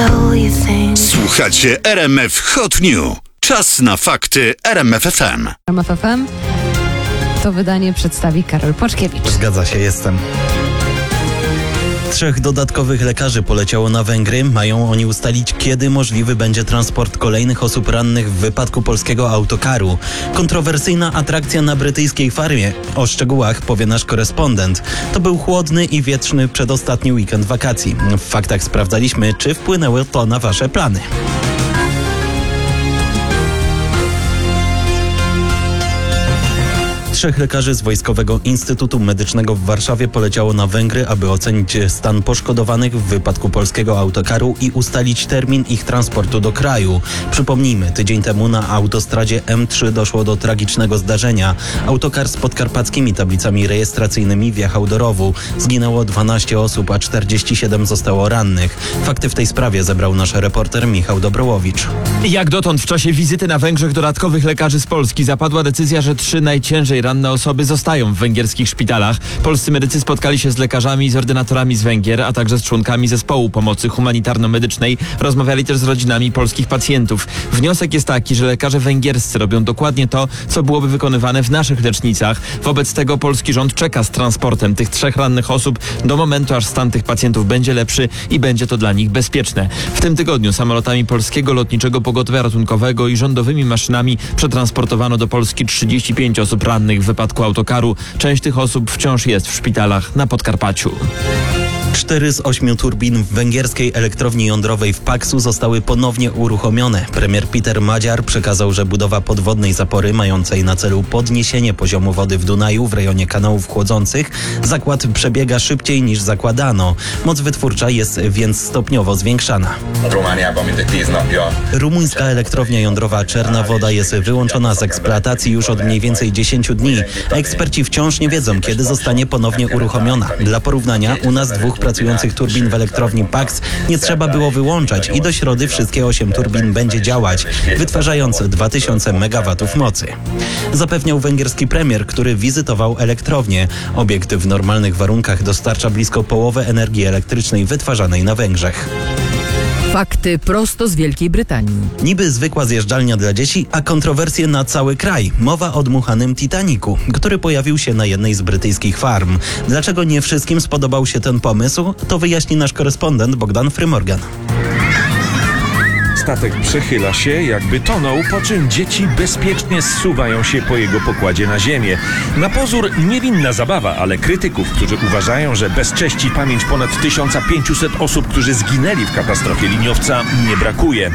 Słuchacie RMF Hot New. Czas na fakty RMF FM. RMF FM. To wydanie przedstawi Karol Płaczkiewicz. Zgadza się, jestem. 3 dodatkowych lekarzy poleciało na Węgry. Mają oni ustalić, kiedy możliwy będzie transport kolejnych osób rannych w wypadku polskiego autokaru. Kontrowersyjna atrakcja na brytyjskiej farmie. O szczegółach powie nasz korespondent. To był chłodny i wietrzny przedostatni weekend wakacji. W faktach sprawdzaliśmy, czy wpłynęło to na wasze plany. 3 lekarzy z Wojskowego Instytutu Medycznego w Warszawie poleciało na Węgry, aby ocenić stan poszkodowanych w wypadku polskiego autokaru i ustalić termin ich transportu do kraju. Przypomnijmy, tydzień temu na autostradzie M3 doszło do tragicznego zdarzenia. Autokar z podkarpackimi tablicami rejestracyjnymi wjechał do rowu. Zginęło 12 osób, a 47 zostało rannych. Fakty w tej sprawie zebrał nasz reporter Michał Dobrołowicz. Jak dotąd w czasie wizyty na Węgrzech dodatkowych lekarzy z Polski zapadła decyzja, że 3 najciężej ranne osoby zostają w węgierskich szpitalach. Polscy medycy spotkali się z lekarzami i z ordynatorami z Węgier, a także z członkami zespołu pomocy humanitarno-medycznej. Rozmawiali też z rodzinami polskich pacjentów. Wniosek jest taki, że lekarze węgierscy robią dokładnie to, co byłoby wykonywane w naszych lecznicach. Wobec tego polski rząd czeka z transportem tych 3 rannych osób do momentu, aż stan tych pacjentów będzie lepszy i będzie to dla nich bezpieczne. W tym tygodniu samolotami Polskiego Lotniczego Pogotowia Ratunkowego i rządowymi maszynami przetransportowano do Polski 35 osób rannych w wypadku autokaru. Część tych osób wciąż jest w szpitalach na Podkarpaciu. 4 z 8 turbin w węgierskiej elektrowni jądrowej w Paksu zostały ponownie uruchomione. Premier Peter Madziar przekazał, że budowa podwodnej zapory mającej na celu podniesienie poziomu wody w Dunaju w rejonie kanałów chłodzących zakład przebiega szybciej niż zakładano. Moc wytwórcza jest więc stopniowo zwiększana. Rumuńska elektrownia jądrowa Czerna Woda jest wyłączona z eksploatacji już od mniej więcej 10 dni. Eksperci wciąż nie wiedzą, kiedy zostanie ponownie uruchomiona. Dla porównania, u nas 2 pracujących turbin w elektrowni Paks nie trzeba było wyłączać i do środy wszystkie 8 turbin będzie działać, wytwarzając 2000 MW mocy. Zapewniał węgierski premier, który wizytował elektrownię. Obiekt w normalnych warunkach dostarcza blisko połowę energii elektrycznej wytwarzanej na Węgrzech. Fakty prosto z Wielkiej Brytanii. Niby zwykła zjeżdżalnia dla dzieci, a kontrowersje na cały kraj. Mowa o dmuchanym Titanicu, który pojawił się na jednej z brytyjskich farm. Dlaczego nie wszystkim spodobał się ten pomysł, to wyjaśni nasz korespondent Bogdan Frymorgan. Statek przechyla się, jakby tonął, po czym dzieci bezpiecznie zsuwają się po jego pokładzie na ziemię. Na pozór niewinna zabawa, ale krytyków, którzy uważają, że bezcześci pamięć ponad 1500 osób, którzy zginęli w katastrofie liniowca, nie brakuje.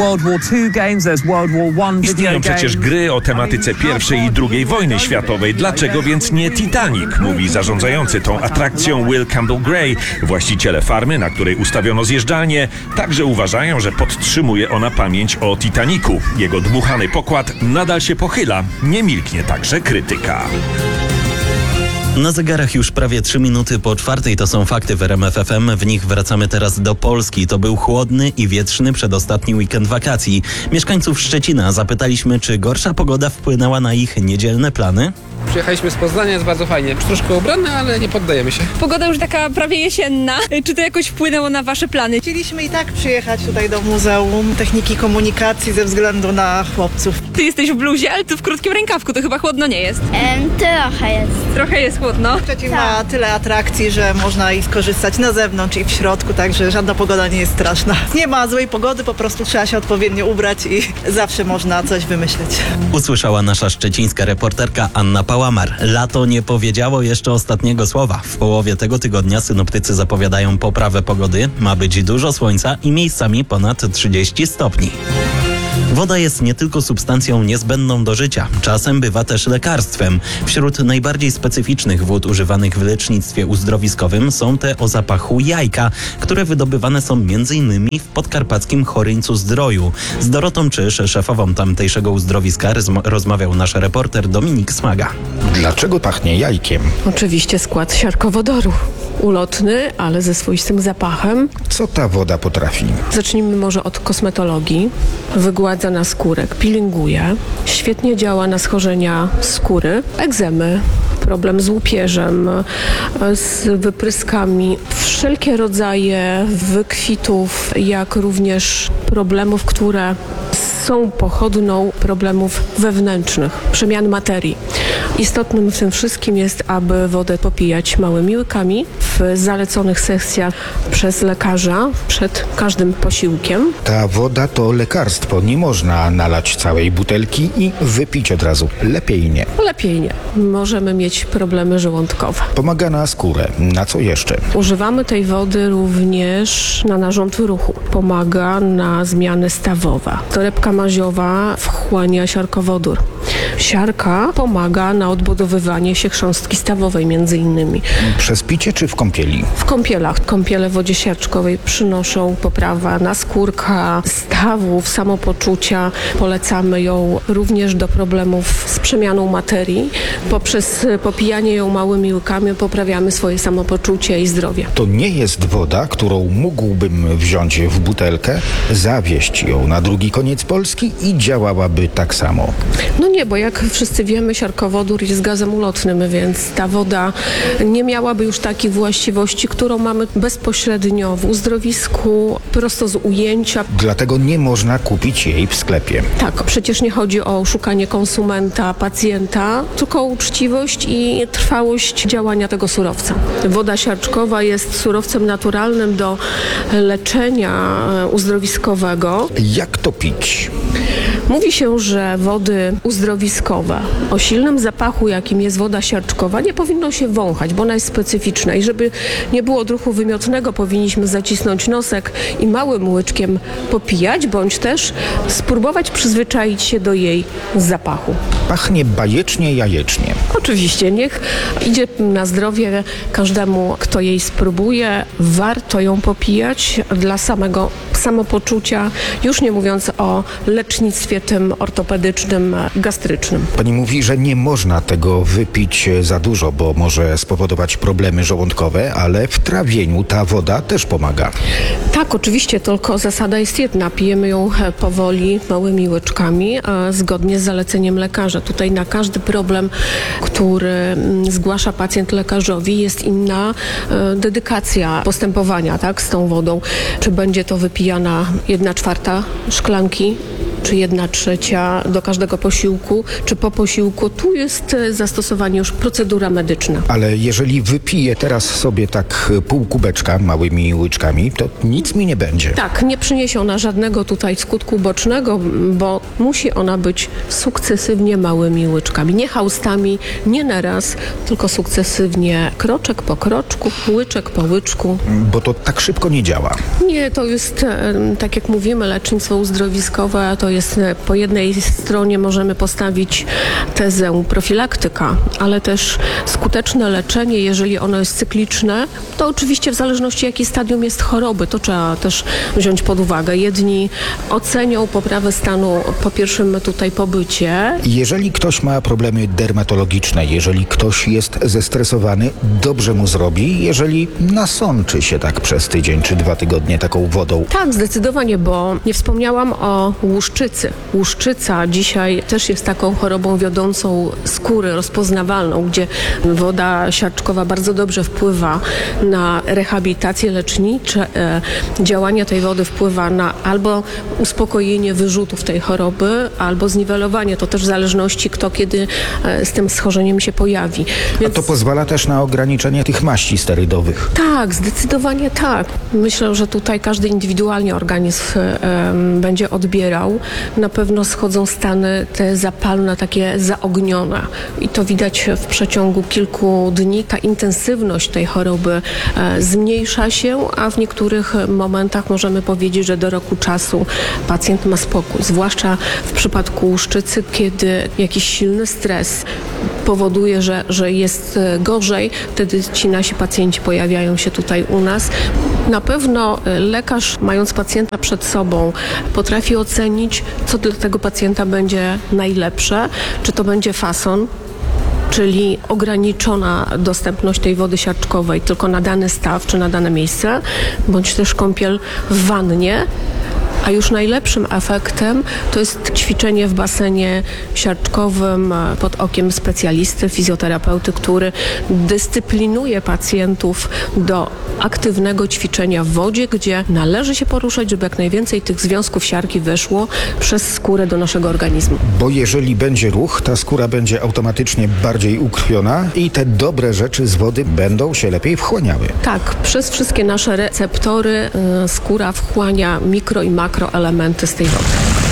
Istnieją przecież gry o tematyce I i II wojny światowej. Dlaczego więc nie Titanic? Mówi zarządzający tą atrakcją Will Campbell Gray. Właściciele farmy, na której ustawiono zjeżdżalnię, także uważają, że podtrzymuje ona pamięć o Titanicu. Jego dmuchany pokład nadal się pochyla. Nie milknie także krytyka. Na zegarach już prawie 3 minuty po 4. To są fakty w RMF FM. W nich wracamy teraz do Polski. To był chłodny i wietrzny przedostatni weekend wakacji. Mieszkańców Szczecina zapytaliśmy, czy gorsza pogoda wpłynęła na ich niedzielne plany? Przyjechaliśmy z Poznania, jest bardzo fajnie. Troszkę ubrane, ale nie poddajemy się. Pogoda już taka prawie jesienna. Czy to jakoś wpłynęło na wasze plany? Chcieliśmy i tak przyjechać tutaj do Muzeum Techniki Komunikacji ze względu na chłopców. Ty jesteś w bluzie, ale ty w krótkim rękawku, to chyba chłodno nie jest. Trochę jest. Trochę jest chłodno. Szczecin ma tyle atrakcji, że można i skorzystać na zewnątrz i w środku, także żadna pogoda nie jest straszna. Nie ma złej pogody, po prostu trzeba się odpowiednio ubrać i zawsze można coś wymyśleć. Usłyszała nasza szczecińska reporterka Anna Pałamar. Lato nie powiedziało jeszcze ostatniego słowa. W połowie tego tygodnia synoptycy zapowiadają poprawę pogody. Ma być dużo słońca i miejscami ponad 30 stopni. Woda jest nie tylko substancją niezbędną do życia, czasem bywa też lekarstwem. Wśród najbardziej specyficznych wód używanych w lecznictwie uzdrowiskowym są te o zapachu jajka, które wydobywane są m.in. w podkarpackim Choryńcu Zdroju. Z Dorotą Czysz, szefową tamtejszego uzdrowiska, rozmawiał nasz reporter Dominik Smaga. Dlaczego pachnie jajkiem? Oczywiście skład siarkowodoru. Ulotny, ale ze swoistym zapachem. Co ta woda potrafi? Zacznijmy może od kosmetologii. Wygładza naskórek, pilinguje. Świetnie działa na schorzenia skóry, egzemy, problem z łupieżem, z wypryskami. Wszelkie rodzaje wykwitów, jak również problemów, które są pochodną problemów wewnętrznych, przemian materii. Istotnym w tym wszystkim jest, aby wodę popijać małymi łykami w zaleconych sekcjach przez lekarza przed każdym posiłkiem. Ta woda to lekarstwo. Nie można nalać całej butelki i wypić od razu. Lepiej nie. Lepiej nie. Możemy mieć problemy żołądkowe. Pomaga na skórę. Na co jeszcze? Używamy tej wody również na narząd ruchu. Pomaga na zmiany stawowe. Torebka maziowa wchłania siarkowodór. Siarka pomaga na odbudowywanie się chrząstki stawowej między innymi. Przez picie czy w kąpieli? W kąpielach. Kąpiele w wodzie siarczkowej przynoszą poprawę naskórka, stawów, samopoczucia. Polecamy ją również do problemów z przemianą materii. Poprzez popijanie ją małymi łykami poprawiamy swoje samopoczucie i zdrowie. To nie jest woda, którą mógłbym wziąć w butelkę, zawieźć ją na drugi koniec Polski i działałaby tak samo. No nie, bo jak wszyscy wiemy, siarkowodór jest gazem ulotnym, więc ta woda nie miałaby już takich właściwości, którą mamy bezpośrednio w uzdrowisku, prosto z ujęcia. Dlatego nie można kupić jej w sklepie. Tak, przecież nie chodzi o szukanie konsumenta, pacjenta, tylko o uczciwość i trwałość działania tego surowca. Woda siarczkowa jest surowcem naturalnym do leczenia uzdrowiskowego. Jak to pić? Mówi się, że wody uzdrowiskowe o silnym zapachu, jakim jest woda siarczkowa, nie powinno się wąchać, bo ona jest specyficzna i żeby nie było odruchu wymiotnego, powinniśmy zacisnąć nosek i małym łyczkiem popijać, bądź też spróbować przyzwyczaić się do jej zapachu. Pachnie bajecznie, jajecznie. Oczywiście, niech idzie na zdrowie każdemu, kto jej spróbuje. Warto ją popijać dla samego samopoczucia, już nie mówiąc o lecznictwie tym ortopedycznym, gastrycznym. Pani mówi, że nie można tego wypić za dużo, bo może spowodować problemy żołądkowe, ale w trawieniu ta woda też pomaga. Tak, oczywiście, tylko zasada jest jedna. Pijemy ją powoli, małymi łyczkami, zgodnie z zaleceniem lekarza. Tutaj na każdy problem, który zgłasza pacjent lekarzowi, jest inna dedykacja postępowania, tak, z tą wodą. Czy będzie to wypijana 1/4 szklanki, czy 1/3 do każdego posiłku, czy po posiłku. Tu jest zastosowanie już procedura medyczna. Ale jeżeli wypiję teraz sobie tak pół kubeczka małymi łyczkami, to nic mi nie będzie. Tak, nie przyniesie ona żadnego tutaj skutku ubocznego, bo musi ona być sukcesywnie małymi łyczkami. Nie haustami, nie na raz, tylko sukcesywnie, kroczek po kroczku, łyczek po łyczku. Bo to tak szybko nie działa. Nie, to jest, tak jak mówimy, lecznictwo uzdrowiskowe, to jest po jednej stronie możemy postawić tezę profilaktyka, ale też skuteczne leczenie, jeżeli ono jest cykliczne, to oczywiście w zależności jakie stadium jest choroby, to trzeba też wziąć pod uwagę. Jedni ocenią poprawę stanu po pierwszym tutaj pobycie. Jeżeli ktoś ma problemy dermatologiczne, jeżeli ktoś jest zestresowany, dobrze mu zrobi, jeżeli nasączy się tak przez tydzień czy 2 tygodnie taką wodą. Tak, zdecydowanie, bo nie wspomniałam o łuszczycy. Łuszczyca dzisiaj też jest taką chorobą wiodącą skóry, rozpoznawalną, gdzie woda siarczkowa bardzo dobrze wpływa na rehabilitację lecznicze. Działanie tej wody wpływa na albo uspokojenie wyrzutów tej choroby, albo zniwelowanie. To też w zależności kto kiedy z tym schorzeniem się pojawi. A to pozwala też na ograniczenie tych maści sterydowych. Tak, zdecydowanie tak. Myślę, że tutaj każdy indywidualnie organizm będzie odbierał. Na pewno schodzą stany te zapalne, takie zaognione. I to widać w przeciągu kilku dni. Ta intensywność tej choroby zmniejsza się, a w niektórych momentach możemy powiedzieć, że do roku czasu pacjent ma spokój. Zwłaszcza w przypadku łuszczycy, kiedy jakiś silny stres powoduje, że jest gorzej, wtedy ci nasi pacjenci pojawiają się tutaj u nas. Na pewno lekarz, mając pacjenta przed sobą, potrafi ocenić, co dla tego pacjenta będzie najlepsze. Czy to będzie fason, czyli ograniczona dostępność tej wody siarczkowej tylko na dany staw czy na dane miejsce, bądź też kąpiel w wannie, A już najlepszym efektem to jest ćwiczenie w basenie siarczkowym pod okiem specjalisty, fizjoterapeuty, który dyscyplinuje pacjentów do aktywnego ćwiczenia w wodzie, gdzie należy się poruszać, żeby jak najwięcej tych związków siarki weszło przez skórę do naszego organizmu. Bo jeżeli będzie ruch, ta skóra będzie automatycznie bardziej ukrwiona i te dobre rzeczy z wody będą się lepiej wchłaniały. Tak, przez wszystkie nasze receptory skóra wchłania mikro i makroelementy z tej wody.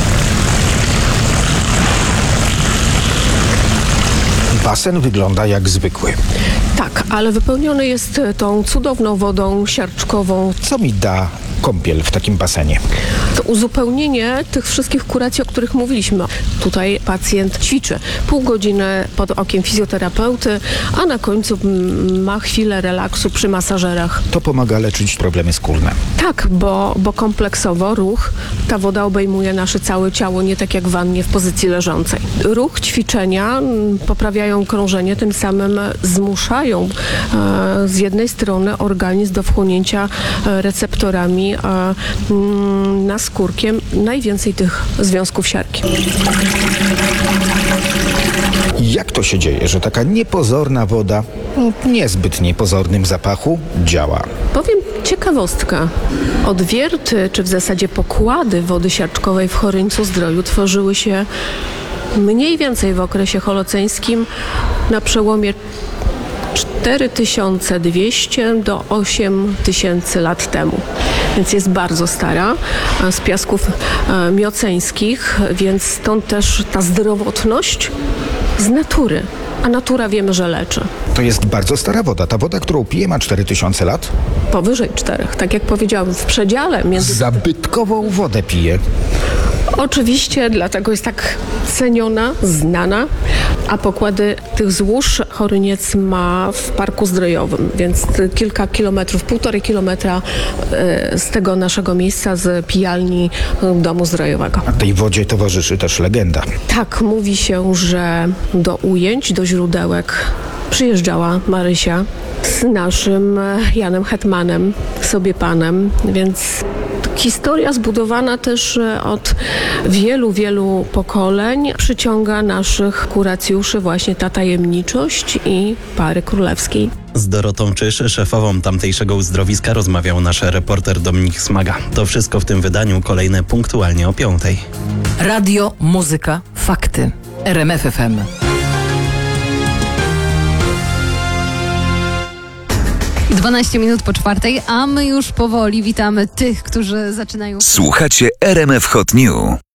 Basen wygląda jak zwykły. Tak, ale wypełniony jest tą cudowną wodą siarczkową. Co mi da kąpiel w takim basenie? To uzupełnienie tych wszystkich kuracji, o których mówiliśmy. Tutaj pacjent ćwiczy pół godziny pod okiem fizjoterapeuty, a na końcu ma chwilę relaksu przy masażerach. To pomaga leczyć problemy skórne. Tak, bo kompleksowo ruch, ta woda obejmuje nasze całe ciało, nie tak jak w wannie w pozycji leżącej. Ruch, ćwiczenia poprawiają krążenie, tym samym zmuszają z jednej strony organizm do wchłonięcia receptorami naskórkiem najwięcej tych związków siarki. Jak to się dzieje, że taka niepozorna woda o niezbyt niepozornym zapachu działa? Powiem ciekawostkę. Odwierty, czy w zasadzie pokłady wody siarczkowej w Choryńcu-Zdroju tworzyły się mniej więcej w okresie holoceńskim na przełomie 4200 do 8000 lat temu. Więc jest bardzo stara, z piasków mioceńskich, więc stąd też ta zdrowotność z natury. A natura wiemy, że leczy. To jest bardzo stara woda. Ta woda, którą piję, ma 4000 lat. Powyżej 4, tak jak powiedziałam, w przedziale między... Zabytkową wodę piję. Oczywiście, dlatego jest tak ceniona, znana, a pokłady tych złóż Choryniec ma w parku zdrojowym, więc kilka kilometrów, 1,5 kilometra z tego naszego miejsca, z pijalni domu zdrojowego. A tej wodzie towarzyszy też legenda. Tak, mówi się, że do ujęć, do źródełek przyjeżdżała Marysia z naszym Janem Hetmanem, sobie panem, więc historia zbudowana też od wielu, wielu pokoleń przyciąga naszych kuracjuszy właśnie ta tajemniczość i pary królewskiej. Z Dorotą Czysz, szefową tamtejszego uzdrowiska, rozmawiał nasz reporter Dominik Smaga. To wszystko w tym wydaniu, kolejne punktualnie o 5:00. Radio, muzyka, fakty. RMF FM. - 12 minut po 4:00, a my już powoli witamy tych, którzy zaczynają... Słuchacie RMF Hot New.